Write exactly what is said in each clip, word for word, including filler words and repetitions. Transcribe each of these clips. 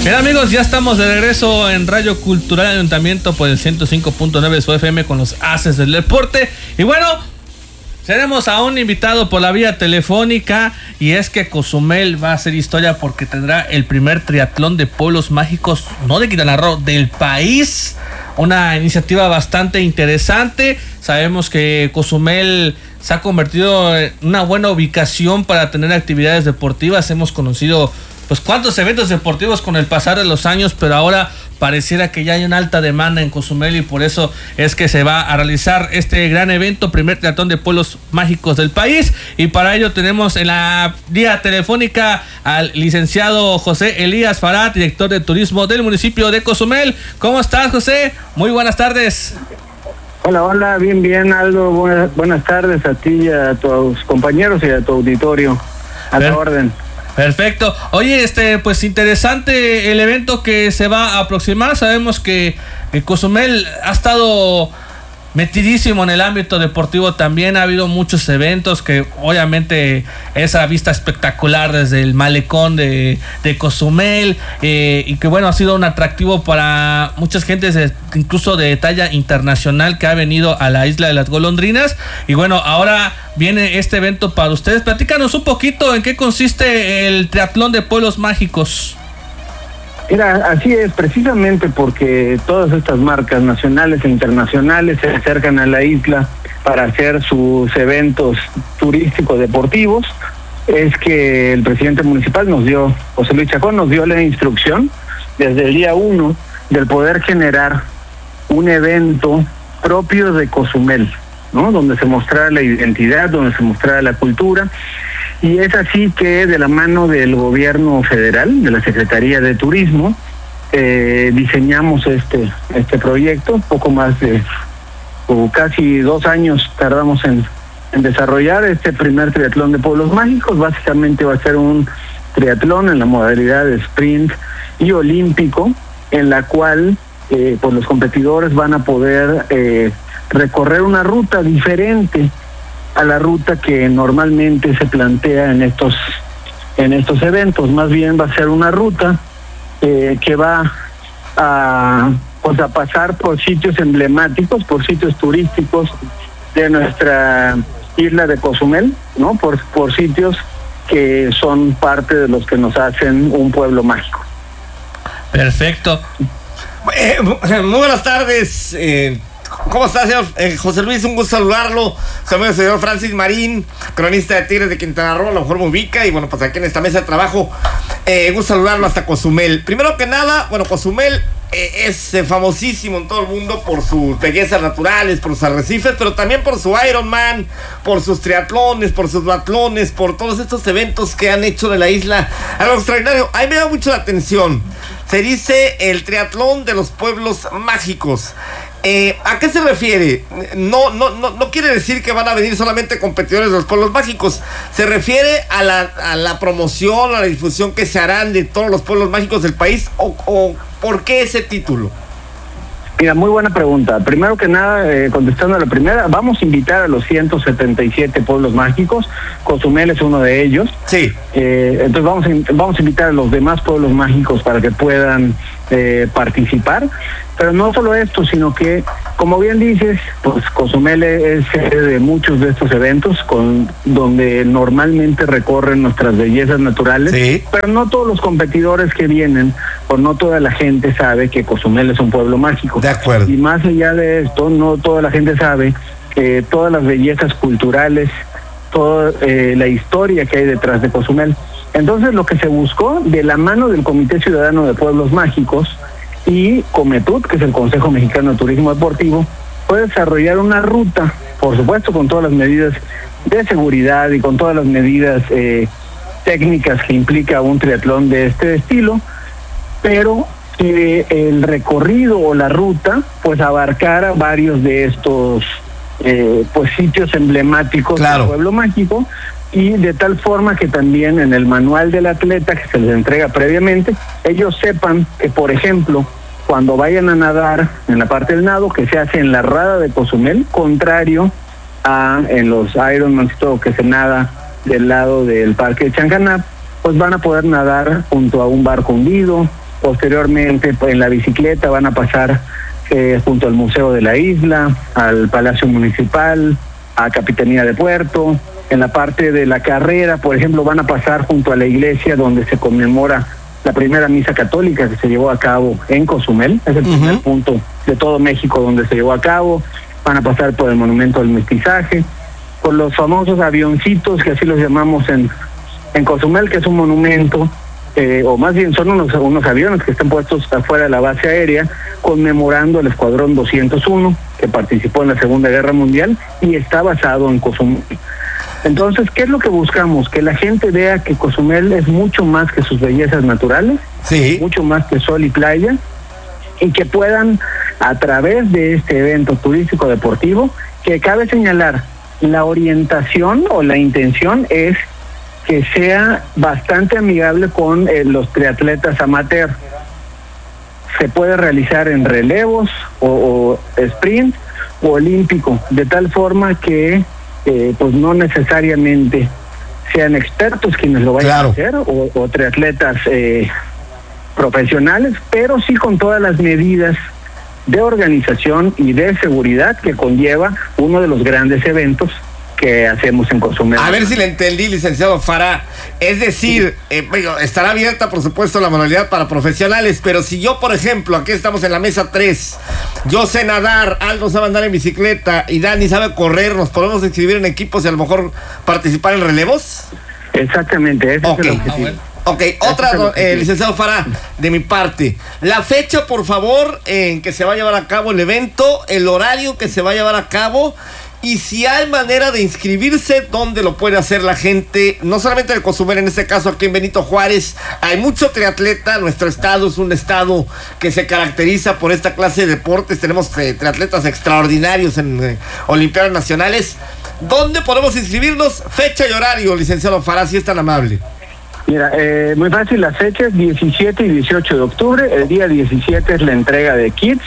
Bien, amigos, ya estamos de regreso en Radio Cultural Ayuntamiento por el ciento cinco punto nueve de su F M con los Haces del Deporte. Y bueno, tenemos a un invitado por la vía telefónica y es que Cozumel va a hacer historia porque tendrá el primer triatlón de pueblos mágicos, no de Quintana Roo, del país. Una iniciativa bastante interesante. Sabemos que Cozumel se ha convertido en una buena ubicación para tener actividades deportivas. Hemos conocido pues cuántos eventos deportivos con el pasar de los años, pero ahora pareciera que ya hay una alta demanda en Cozumel y por eso es que se va a realizar este gran evento, primer triatlón de pueblos mágicos del país. Y para ello tenemos en la vía telefónica al licenciado José Elías Farad, director de turismo del municipio de Cozumel. ¿Cómo estás, José? Muy buenas tardes. Hola, hola, bien, bien, Aldo. Buenas, buenas tardes a ti y a tus compañeros y a tu auditorio. A la orden. Perfecto. Oye, este, pues interesante el evento que se va a aproximar. Sabemos que, que Cozumel ha estado metidísimo en el ámbito deportivo también. Ha habido muchos eventos que obviamente esa vista espectacular desde el malecón de, de Cozumel eh, y que bueno, ha sido un atractivo para muchas gentes de, incluso de talla internacional que ha venido a la isla de las golondrinas. Y bueno, ahora viene este evento para ustedes. Platícanos un poquito en qué consiste el triatlón de pueblos mágicos. Mira, así es, precisamente porque todas estas marcas nacionales e internacionales se acercan a la isla para hacer sus eventos turísticos deportivos, es que el presidente municipal nos dio, José Luis Chacón, nos dio la instrucción desde el día uno del poder generar un evento propio de Cozumel, ¿no? Donde se mostrara la identidad, donde se mostrara la cultura. Y es así que de la mano del gobierno federal, de la Secretaría de Turismo, eh, diseñamos este este proyecto. Poco más de o casi dos años tardamos en, en desarrollar este primer triatlón de pueblos mágicos. Básicamente va a ser un triatlón en la modalidad de sprint y olímpico, en la cual eh, pues los competidores van a poder eh, recorrer una ruta diferente a la ruta que normalmente se plantea en estos en estos eventos. Más bien va a ser una ruta eh, que va a pues a pasar por sitios emblemáticos, por sitios turísticos de nuestra isla de Cozumel, ¿no? Por por sitios que son parte de los que nos hacen un pueblo mágico. Perfecto. Eh, muy buenas tardes. Eh, ¿Cómo está, señor eh, José Luis? Un gusto saludarlo. Soy el señor Francis Marín, cronista de Tigres de Quintana Roo, a lo mejor me ubica. Y bueno, pues aquí en esta mesa de trabajo, eh, gusto saludarlo hasta Cozumel. Primero que nada, bueno, Cozumel eh, es eh, famosísimo en todo el mundo por sus bellezas naturales, por sus arrecifes, pero también por su Ironman, por sus triatlones, por sus duatlones, por todos estos eventos que han hecho de la isla algo extraordinario. A mí me da mucho la atención. Se dice el triatlón de los pueblos mágicos. Eh, ¿A qué se refiere? No, no, no, no quiere decir que van a venir solamente competidores de los pueblos mágicos. Se refiere a la, a la promoción, a la difusión que se harán de todos los pueblos mágicos del país. ¿O, o por qué ese título? Mira, muy buena pregunta. Primero que nada, eh, contestando a la primera, vamos a invitar a los ciento setenta y siete pueblos mágicos. Cozumel es uno de ellos. Sí. Eh, entonces vamos a, vamos a invitar a los demás pueblos mágicos para que puedan eh, participar. Pero no solo esto, sino que, como bien dices, pues Cozumel es sede de muchos de estos eventos, con donde normalmente recorren nuestras bellezas naturales. Sí. Pero no todos los competidores que vienen, o no toda la gente sabe que Cozumel es un pueblo mágico. De acuerdo. Y más allá de esto, no toda la gente sabe que todas las bellezas culturales, toda eh, la historia que hay detrás de Cozumel. Entonces, lo que se buscó, de la mano del Comité Ciudadano de Pueblos Mágicos y Cometut, que es el Consejo Mexicano de Turismo Deportivo, fue desarrollar una ruta, por supuesto con todas las medidas de seguridad y con todas las medidas eh, técnicas que implica un triatlón de este estilo, pero que eh, el recorrido o la ruta pues abarcara varios de estos eh, pues sitios emblemáticos, claro, del pueblo mágico, y de tal forma que también en el manual del atleta que se les entrega previamente, ellos sepan que, por ejemplo, cuando vayan a nadar en la parte del nado, que se hace en la rada de Cozumel, contrario a en los Ironman y todo que se nada del lado del parque de Chancanab, pues van a poder nadar junto a un barco hundido, Posteriormente, pues, en la bicicleta van a pasar eh, junto al Museo de la Isla, al Palacio Municipal, a Capitanía de Puerto. En la parte de la carrera, por ejemplo, van a pasar junto a la iglesia donde se conmemora la primera misa católica que se llevó a cabo en Cozumel. Es el uh-huh. primer punto de todo México donde se llevó a cabo. Van a pasar por el Monumento del Mestizaje, por los famosos avioncitos, que así los llamamos en, en Cozumel, que es un monumento, eh, o más bien son unos, unos aviones que están puestos afuera de la base aérea, conmemorando el Escuadrón doscientos uno, que participó en la Segunda Guerra Mundial y está basado en Cozumel. Entonces, ¿qué es lo que buscamos? Que la gente vea que Cozumel es mucho más que sus bellezas naturales, sí, mucho más que sol y playa, y que puedan, a través de este evento turístico deportivo, que cabe señalar, la orientación o la intención es que sea bastante amigable con eh, los triatletas amateur. Se puede realizar en relevos o, o sprint o olímpico, de tal forma que Eh, pues no necesariamente sean expertos quienes lo vayan claro. a hacer o, o triatletas eh, profesionales, pero sí con todas las medidas de organización y de seguridad que conlleva uno de los grandes eventos que hacemos en Cozumel. A ver si le entendí, licenciado Fara. Es decir, eh, bueno, estará abierta, por supuesto, la modalidad para profesionales, pero si yo, por ejemplo, aquí estamos en la mesa tres, yo sé nadar, Aldo sabe andar en bicicleta y Dani sabe correr, ¿nos podemos inscribir en equipos y a lo mejor participar en relevos? Exactamente, ese okay. es el objetivo. Ok, otra, eh, licenciado Fara, de mi parte. La fecha, por favor, en que se va a llevar a cabo el evento, el horario que se va a llevar a cabo, y si hay manera de inscribirse, ¿dónde lo puede hacer la gente? No solamente de Cozumel, en este caso aquí en Benito Juárez, hay mucho triatleta. Nuestro estado es un estado que se caracteriza por esta clase de deportes. Tenemos eh, triatletas extraordinarios en eh, Olimpiadas Nacionales. ¿Dónde podemos inscribirnos? Fecha y horario, licenciado Fara, si es tan amable. Mira, eh, muy fácil, las fechas diecisiete y dieciocho de octubre. El día diecisiete es la entrega de kits.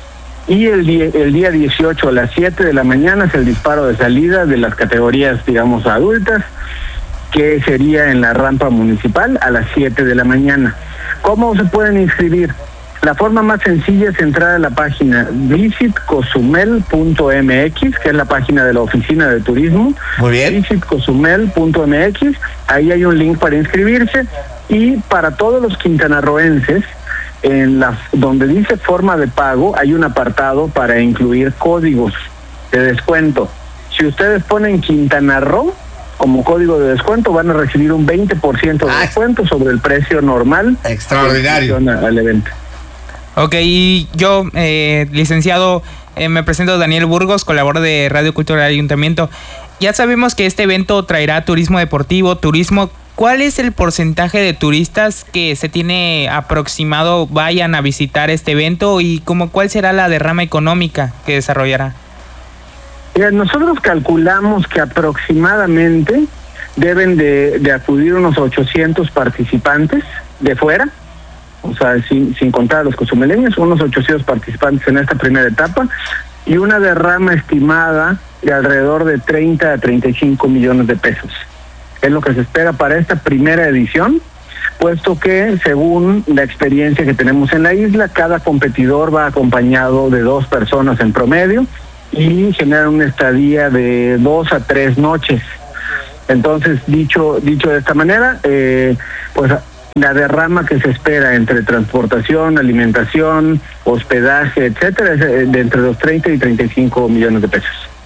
Y el día, el día dieciocho a las siete de la mañana es el disparo de salida de las categorías, digamos, adultas, que sería en la rampa municipal a las siete de la mañana. ¿Cómo se pueden inscribir? La forma más sencilla es entrar a la página visit cozumel punto m x, que es la página de la Oficina de Turismo. Muy bien. visit cozumel punto m x, ahí hay un link para inscribirse. Y para todos los quintanarroenses, en la donde dice forma de pago, hay un apartado para incluir códigos de descuento. Si ustedes ponen Quintana Roo como código de descuento, van a recibir un veinte por ciento de ah, descuento sobre el precio normal. Extraordinario. Al evento. Ok, y yo, eh, licenciado, eh, me presento Daniel Burgos, colaborador de Radio Cultura del Ayuntamiento. Ya sabemos que este evento traerá turismo deportivo, turismo. ¿Cuál es el porcentaje de turistas que se tiene aproximado vayan a visitar este evento y como cuál será la derrama económica que desarrollará? Mira, nosotros calculamos que aproximadamente deben de, de acudir unos ochocientos participantes de fuera, o sea, sin, sin contar a los cozumeleños, unos ochocientos participantes en esta primera etapa y una derrama estimada de alrededor de treinta a treinta y cinco millones de pesos. Es lo que se espera para esta primera edición, puesto que según la experiencia que tenemos en la isla, cada competidor va acompañado de dos personas en promedio y genera una estadía de dos a tres noches. Entonces, dicho dicho de esta manera, eh, pues la derrama que se espera entre transportación, alimentación, hospedaje, etcétera, es de entre los treinta y treinta y cinco millones de pesos.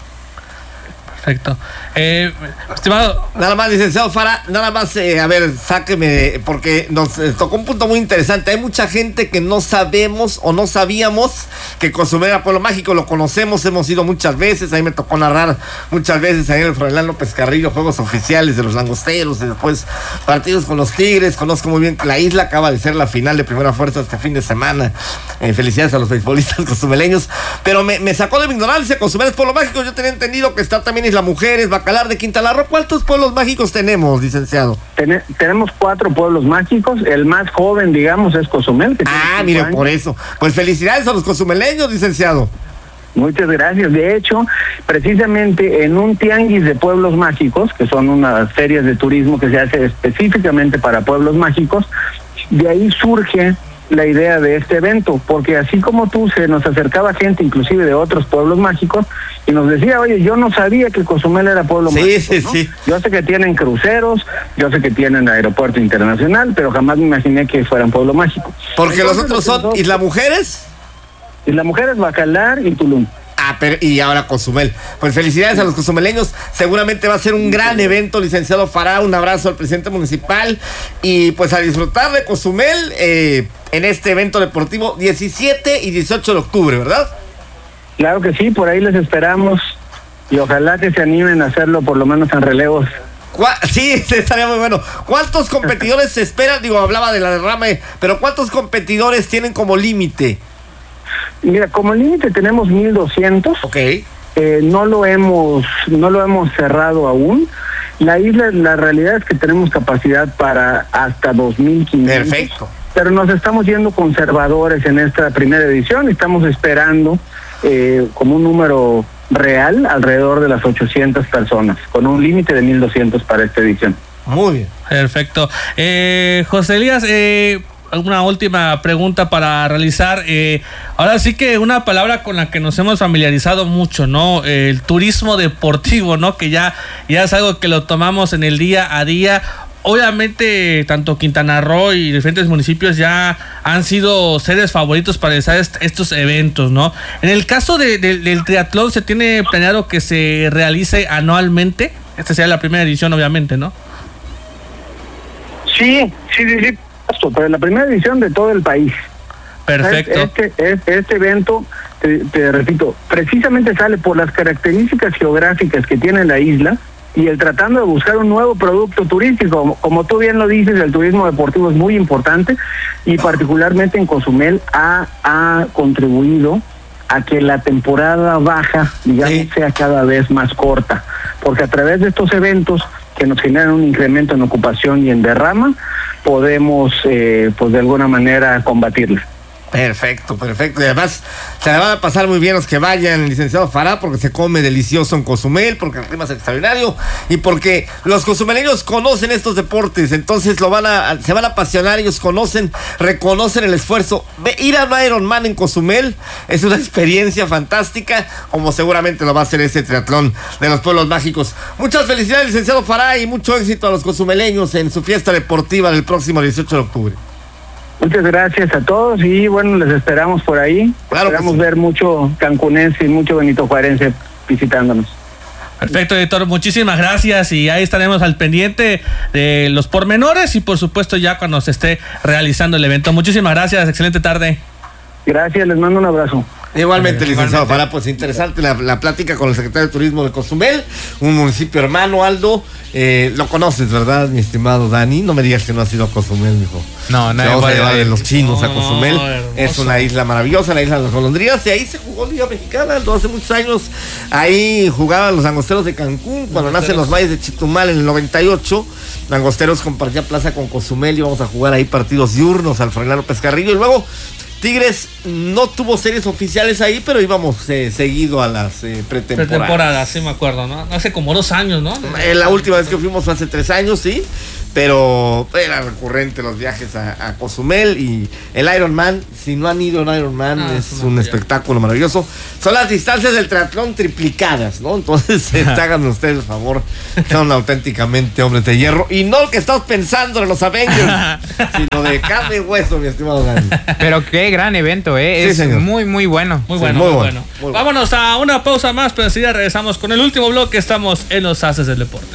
Perfecto. Eh, estimado. Nada más, licenciado Fara, nada más, eh, a ver, sáqueme, porque nos eh, tocó un punto muy interesante. Hay mucha gente que no sabemos o no sabíamos que Cozumel era pueblo mágico. Lo conocemos, hemos ido muchas veces. A mí me tocó narrar muchas veces ahí en el Froilán López Carrillo, juegos oficiales de los langosteros y después partidos con los Tigres. Conozco muy bien la isla, acaba de ser la final de Primera Fuerza este fin de semana. Eh, felicidades a los beisbolistas cozumeleños. Pero me, me sacó de mi ignorancia. Cozumel es pueblo mágico. Yo tenía entendido que está también Isla Mujeres, Bacalar de Quintana Roo. ¿Cuántos pueblos mágicos tenemos, licenciado? Ten- tenemos cuatro pueblos mágicos. El más joven, digamos, es Cozumel. Que ah, mire, años. Por eso. Pues felicidades a los cozumeleños, licenciado. Muchas gracias. De hecho, precisamente en un tianguis de pueblos mágicos, que son unas ferias de turismo que se hace específicamente para pueblos mágicos, de ahí surge la idea de este evento, porque así como tú, se nos acercaba gente inclusive de otros pueblos mágicos y nos decía, oye, yo no sabía que Cozumel era pueblo sí, mágico, sí, ¿no? sí. Yo sé que tienen cruceros, yo sé que tienen aeropuerto internacional, pero jamás me imaginé que fueran pueblo mágico. Porque Entonces, los otros son dos, Isla Mujeres. Isla Mujeres, Bacalar y Tulum. Ah, pero y ahora Cozumel. Pues felicidades a los cozumeleños. Seguramente va a ser un gran evento, licenciado Farah. Un abrazo al presidente municipal. Y pues a disfrutar de Cozumel eh, en este evento deportivo diecisiete y dieciocho de octubre, ¿verdad? Claro que sí, por ahí les esperamos. Y ojalá que se animen a hacerlo por lo menos en relevos. Sí, estaría muy bueno. ¿Cuántos competidores se esperan? Digo, hablaba de la derrame, pero ¿cuántos competidores tienen como límite? Mira, como límite tenemos mil doscientos. Ok. Eh, no lo hemos no lo hemos cerrado aún. La isla, la realidad es que tenemos capacidad para hasta dos mil quinientos. Perfecto. Pero nos estamos yendo conservadores en esta primera edición. Estamos esperando eh, como un número real alrededor de las ochocientas personas, con un límite de mil doscientos para esta edición. Muy bien. Perfecto. Eh, José Elías, eh, una última pregunta para realizar. Eh, ahora sí que una palabra con la que nos hemos familiarizado mucho, ¿no? Eh, el turismo deportivo, ¿no? Que ya, ya es algo que lo tomamos en el día a día. Obviamente, tanto Quintana Roo y diferentes municipios ya han sido sedes favoritos para realizar est- estos eventos, ¿no? En el caso de, de, del triatlón, ¿se tiene planeado que se realice anualmente? Esta sería la primera edición, obviamente, ¿no? Sí, sí, sí, sí. Pero la primera edición de todo el país. Perfecto. Este, este, este evento, te, te repito, precisamente sale por las características geográficas que tiene la isla y el tratando de buscar un nuevo producto turístico. Como, como tú bien lo dices, el turismo deportivo es muy importante y particularmente en Cozumel ha, ha contribuido a que la temporada baja, digamos, sí, sea cada vez más corta, porque a través de estos eventos que nos generan un incremento en ocupación y en derrama, podemos, eh, pues de alguna manera, combatirla. Perfecto, perfecto. Y además se la van a pasar muy bien los que vayan, licenciado Farah, porque se come delicioso en Cozumel, porque el clima es extraordinario y porque los cozumeleños conocen estos deportes, entonces lo van a, se van a apasionar, ellos conocen, reconocen el esfuerzo. Ve, ir a un Ironman en Cozumel es una experiencia fantástica, como seguramente lo va a hacer ese triatlón de los pueblos mágicos. Muchas felicidades, licenciado Farah, y mucho éxito a los cozumeleños en su fiesta deportiva del próximo dieciocho de octubre. Muchas gracias a todos y bueno, les esperamos por ahí. Claro, esperamos sí, ver mucho cancunense y mucho benito juarense visitándonos. Perfecto, editor, muchísimas gracias y ahí estaremos al pendiente de los pormenores y por supuesto ya cuando se esté realizando el evento. Muchísimas gracias, excelente tarde. Gracias, les mando un abrazo. Igualmente, licenciado Farah, pues interesante la, la plática con el secretario de Turismo de Cozumel, un municipio hermano. Aldo, eh, lo conoces, ¿verdad, mi estimado Dani? No me digas que no has ido a Cozumel, mijo. No, no. Vamos a llevar de los chinos no, a Cozumel. hermoso. Es una isla maravillosa, la isla de las golondrinas, y ahí se jugó Liga Mexicana, Aldo, hace muchos años. Ahí jugaban los langosteros de Cancún, cuando nacen los valles de Chetumal en el noventa y ocho. Langosteros compartía plaza con Cozumel y íbamos a jugar ahí partidos diurnos al Fernando Pescarrillo, y luego Tigres no tuvo series oficiales ahí, pero íbamos eh, seguido a las eh, pretemporadas. Pretemporadas, sí me acuerdo, ¿no? Hace como dos años, ¿no? Eh, la última vez que fuimos fue hace tres años, sí. Pero era recurrente los viajes a, a Cozumel y el Ironman. Si no han ido al Ironman, ah, es un espectáculo maravilloso. Son las distancias del triatlón triplicadas, ¿no? Entonces, eh, hagan ustedes el favor. Son auténticamente hombres de hierro. Y no el que estás pensando en los Avengers, sino de carne y hueso, mi estimado Dani. Pero qué gran evento, ¿eh? Sí, es señor. muy, muy bueno. Muy bueno, sí, muy, muy bueno, bueno. muy bueno. Vámonos a una pausa más, pero enseguida regresamos con el último bloque. Estamos en los Haces del Deporte.